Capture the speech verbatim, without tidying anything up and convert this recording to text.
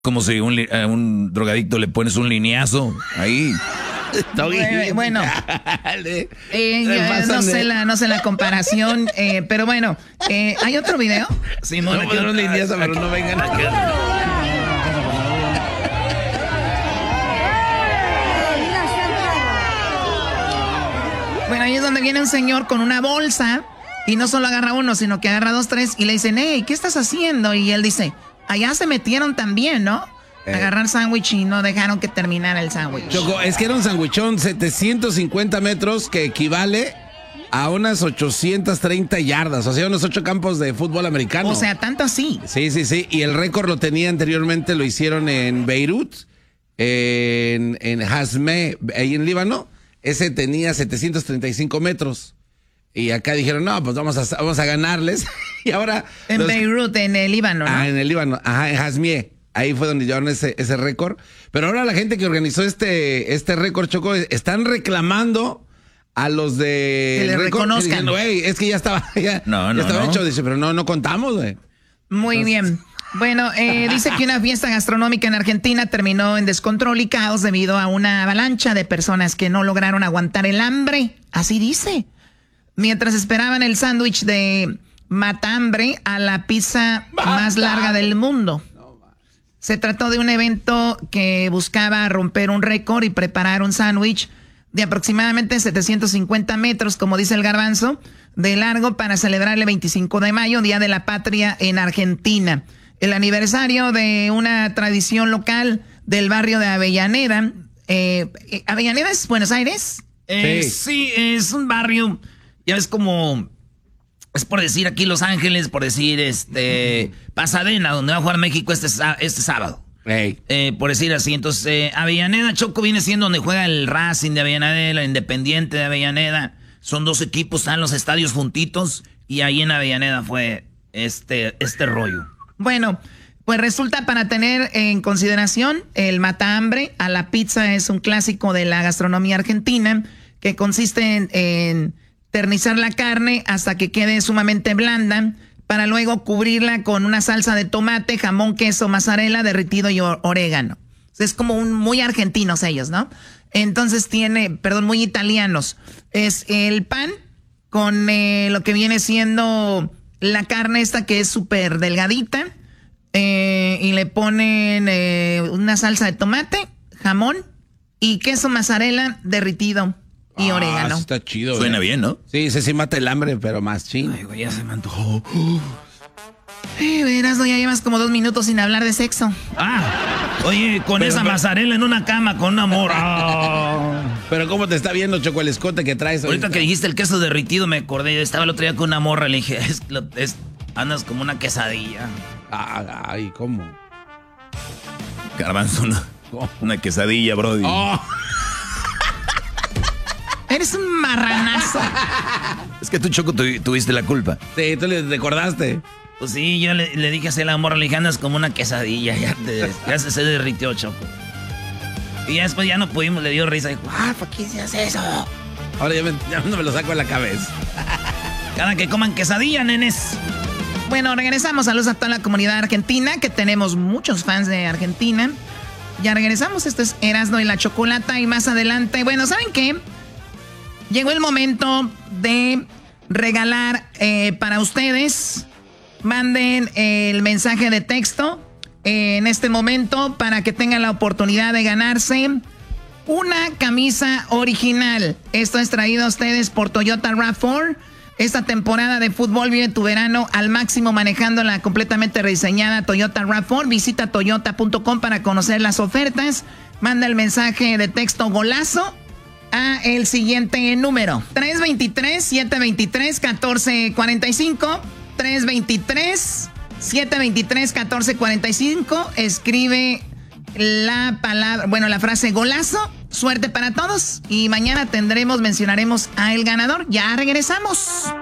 Como si un, a un drogadicto le pones un lineazo ahí. Bueno, bueno eh, eh, no, sé la, no sé la comparación, eh, pero bueno, eh, ¿hay otro video? Sí, no, no, no, un lineazo, pero no vengan acá. Bueno, ahí es donde viene un señor con una bolsa y no solo agarra uno, sino que agarra dos, tres y le dicen, hey, ¿qué estás haciendo? Y él dice, allá se metieron también, ¿no? Eh. Agarrar sándwich y no dejaron que terminara el sándwich. Choco, es que era un sándwichón, setecientos cincuenta metros, que equivale a unas ochocientas treinta yardas, o sea, unos ocho campos de fútbol americano. O sea, tanto así. Sí, sí, sí, y el récord lo tenía anteriormente, lo hicieron en Beirut, en, en Hazme, ahí en Líbano, ese tenía setecientos treinta y cinco metros. Y acá dijeron, no, pues vamos a, vamos a ganarles. Y ahora... En los... Beirut, en el Líbano, ¿no? Ah, en el Líbano, ajá, en Hazmie. Ahí fue donde llevaron ese, ese récord. Pero ahora la gente que organizó este, este récord, Choco, están reclamando a los de... Que le reconozcan. Diciendo, güey, es que ya estaba, ya, no, no, ya estaba no. hecho. Dice, pero no, no contamos, güey. Muy Entonces... bien. Bueno, eh, dice que una fiesta gastronómica en Argentina terminó en descontrol y caos debido a una avalancha de personas que no lograron aguantar el hambre. Así dice. Mientras esperaban el sándwich de matambre a la pizza más larga del mundo. Se trató de un evento que buscaba romper un récord y preparar un sándwich de aproximadamente setecientos cincuenta metros, como dice el garbanzo, de largo para celebrar el veinticinco de mayo, Día de la Patria en Argentina. El aniversario de una tradición local del barrio de Avellaneda. Eh, ¿Avellaneda es Buenos Aires? Eh, sí. sí, es un barrio, ya ves como... Es por decir aquí Los Ángeles, por decir este Pasadena, donde va a jugar México este, este sábado. Hey. Eh, por decir así. Entonces, eh, Avellaneda, Choco, viene siendo donde juega el Racing de Avellaneda, el Independiente de Avellaneda. Son dos equipos, están los estadios juntitos y ahí en Avellaneda fue este, este rollo. Bueno, pues resulta, para tener en consideración, el matambre a la pizza es un clásico de la gastronomía argentina que consiste en... en ternizar la carne hasta que quede sumamente blanda para luego cubrirla con una salsa de tomate, jamón, queso, mozzarella, derretido y orégano. Es como un muy argentinos ellos, ¿no? Entonces tiene, perdón, muy italianos. Es el pan con eh, lo que viene siendo la carne esta que es súper delgadita eh, y le ponen eh, una salsa de tomate, jamón y queso mozzarella derretido. Y ah, orégano. Está chido. Suena güey. bien, ¿no? Sí, ese sí mata el hambre, pero más chido. Ay, güey, ya se me antojó. Eh, verás, no, ya llevas como dos minutos sin hablar de sexo. Ah, oye, con pero, esa pero, mozzarella en una cama con un amor. Oh. Pero ¿cómo te está viendo, Choco, el escote que traes? Ahorita, ahorita que dijiste el queso derritido me acordé. Estaba el otro día con una morra, le dije, es, es, andas como una quesadilla. Ah, ay, ¿cómo? Garbanzo, una, una quesadilla, brody. Oh. Eres un marranazo. Es que tú, Choco, tu, tuviste la culpa. Sí, tú le recordaste. Pues sí, yo le, le dije así a la morra, le dije, andas como una quesadilla, ya, te, ya se, se derritió, Choco. Y ya después ya no pudimos, le dio risa. Dijo, ah, ¿por qué se hace eso? Ahora ya, me, ya no me lo saco de la cabeza. Cada que coman quesadilla, nenes. Bueno, regresamos. Saludos a toda la comunidad argentina, que tenemos muchos fans de Argentina. Ya regresamos, esto es Erasmo y la Chocolata. Y más adelante, bueno, ¿saben qué? Llegó el momento de regalar eh, para ustedes. Manden el mensaje de texto eh, en este momento para que tengan la oportunidad de ganarse una camisa original. Esto es traído a ustedes por Toyota RAV cuatro. Esta temporada de fútbol vive tu verano al máximo manejando la completamente rediseñada Toyota RAV cuatro. Visita toyota punto com para conocer las ofertas. Manda el mensaje de texto golazo a el siguiente número: tres dos tres, siete dos tres, uno cuatro cuatro cinco. tres dos tres, siete dos tres, uno cuatro cuatro cinco. Escribe la palabra, bueno, la frase golazo. Suerte para todos. Y mañana tendremos, mencionaremos a el ganador. Ya regresamos.